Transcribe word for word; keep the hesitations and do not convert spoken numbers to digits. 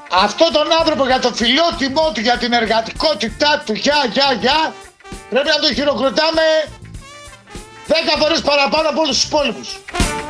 Αυτό τον άνθρωπο για το φιλότιμό του, για την εργατικότητά του, για, για, για, πρέπει να το χειροκροτάμε δέκα φορές παραπάνω από όλους τους υπόλοιπους.